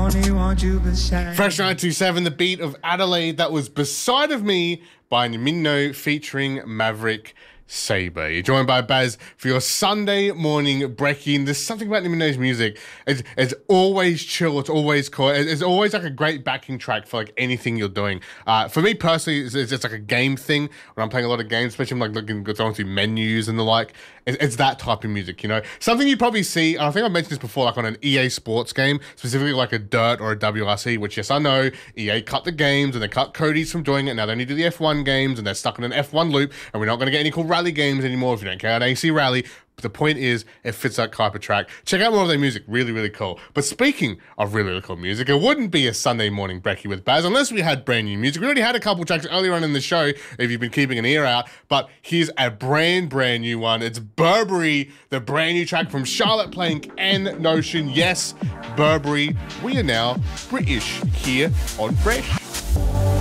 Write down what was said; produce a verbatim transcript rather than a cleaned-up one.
only want you beside. Fresh nine two seven, the beat of Adelaide. That was Beside of Me by Nimino featuring Maverick Sabre. You're joined by Baz for your Sunday morning brekkie. And there's something about Nimino's music. It's, it's always chill. It's always cool. It's always like a great backing track for like anything you're doing. Uh, for me personally, it's, it's just like a game thing. When I'm playing a lot of games, especially I'm like looking, going through menus and the like. It's, it's that type of music, you know. Something you probably see, and I think I've mentioned this before, like on an E A Sports game, specifically like a Dirt or a W R C, which yes, I know, E A cut the games and they cut Cody's from doing it. Now they only do the F one games and they're stuck in an F one loop, and we're not going to get any cool rally games anymore if you don't care about A C Rally. But the point is, it fits that type of track. Check out more of their music. Really, really cool. But speaking of really, really cool music, it wouldn't be a Sunday morning brekkie with Baz unless we had brand new music. We already had a couple tracks earlier on in the show, if you've been keeping an ear out. But here's a brand, brand new one. It's Burberry, the brand new track from Charlotte Plank and Notion. Yes, Burberry. We are now British here on Fresh.